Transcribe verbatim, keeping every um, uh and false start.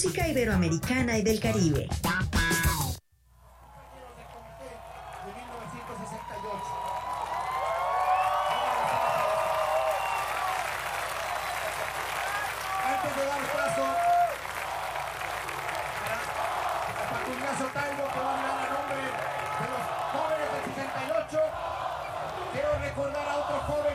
música iberoamericana y del Caribe. Antes de dar paso a Paco Ignacio Talvo, que va a hablar a nombre de los jóvenes del sesenta y ocho, quiero recordar